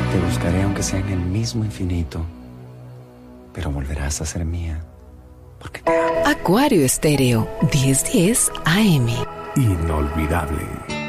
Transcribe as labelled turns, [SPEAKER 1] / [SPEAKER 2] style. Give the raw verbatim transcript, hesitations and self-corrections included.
[SPEAKER 1] Te buscaré aunque sea en el mismo infinito, pero volverás a ser mía, porque te amo.
[SPEAKER 2] Acuario Estéreo, diez diez A M.
[SPEAKER 3] Inolvidable.